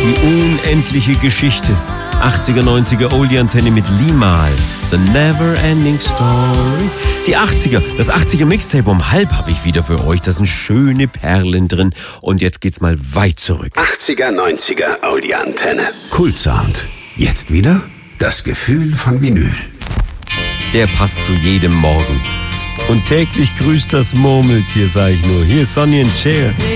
Die unendliche Geschichte. 80er, 90er Oldie-Antenne mit Limahl. The Never Ending Story. Die 80er, das 80er Mixtape um halb habe ich wieder für euch. Da sind schöne Perlen drin. Und jetzt geht's mal weit zurück. 80er, 90er Audi-Antenne. Kultsound. Jetzt wieder das Gefühl von Vinyl. Der passt zu jedem Morgen. Und täglich grüßt das Murmeltier, sag ich nur. Hier ist Sonny and Cher.